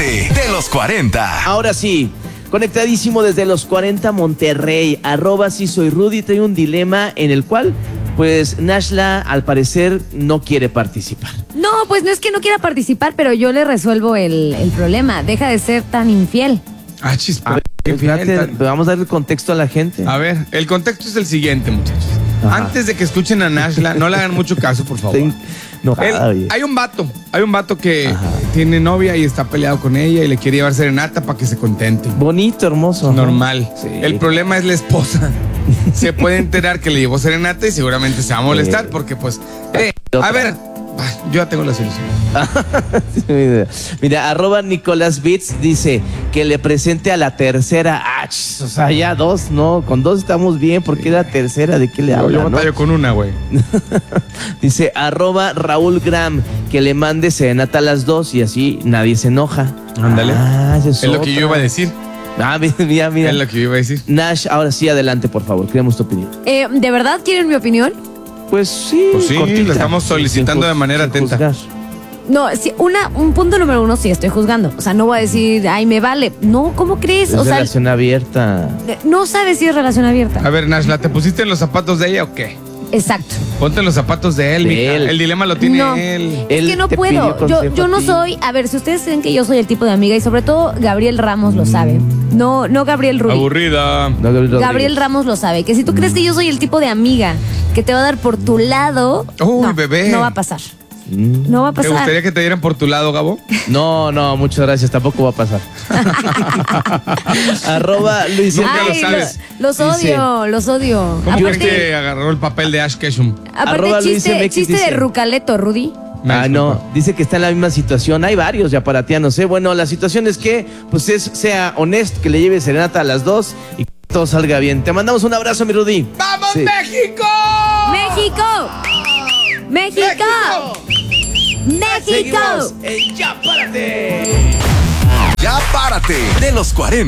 Párate de los 40. Ahora sí, conectadísimo desde los 40 Monterrey, @sí soy Rudy, trae un dilema en el cual, pues, Nashla al parecer no quiere participar. No, pues no es que no quiera participar, pero yo le resuelvo el problema. Deja de ser tan infiel. Ah, chispa. Fíjate, vamos a darle contexto a la gente. A ver, el contexto es el siguiente, muchachos. Ajá. Antes de que escuchen a Nashla, no le hagan mucho caso, por favor. Hay un vato que tiene novia y está peleado con ella y le quiere llevar serenata para que se contente. Bonito, hermoso. Normal. Sí. El problema es la esposa. Se puede enterar que le llevó serenata y seguramente se va a molestar porque, pues, a ver, yo ya tengo la solución. Mira, @Nicolás Beats dice que le presente a la tercera. O sea, ya dos, ¿no? Con dos estamos bien, porque la tercera, ¿de qué le habla? Yo batallo con una, güey. Dice @Raúl Gram que le mande serenata a las dos y así nadie se enoja. Ándale. Es lo que yo iba a decir. Mira. Es lo que yo iba a decir. Nash, ahora sí, adelante, por favor, queremos tu opinión. ¿De verdad quieren mi opinión? Pues sí, cortita, la estamos solicitando de manera atenta. Juzgar. No, sí, un punto número uno, sí estoy juzgando. O sea, no voy a decir, ay, me vale. No, ¿cómo crees? Es relación abierta. No sabes si es relación abierta. A ver, Nashla, ¿te pusiste en los zapatos de ella o qué? Exacto. Ponte en los zapatos de él, mija. El dilema lo tiene No. él. Es que no te puedo. pidió Yo consejo no a ti. soy. A ver, si ustedes creen que yo soy el tipo de amiga, y sobre todo Gabriel Ramos lo sabe. No Gabriel Rudy. Aburrida. No, Gabriel Ramos lo sabe. Que si tú crees que yo soy el tipo de amiga que te va a dar por tu lado. Uy, no, bebé. No va a pasar. No va a ¿Te pasar. gustaría que te dieran por tu lado, Gabo? No, muchas gracias, tampoco va a pasar. @Luis. Nunca lo Ay, sabes. los Dice, odio, los odio. ¿Cómo crees Aparte, que agarró el papel de Ash Ketchum? Luis MX chiste dice- de Rucaleto, Rudy. No, dice que está en la misma situación. Hay varios ya para ti, no sé. Bueno, la situación es que, pues, sea honesto, que le lleve serenata a las dos y que todo salga bien. Te mandamos un abrazo, mi Rudy. ¡Vamos, Sí. México! ¡México! ¡México! ¡México! Seguimos en Ya Párate. Ya Párate de los 40.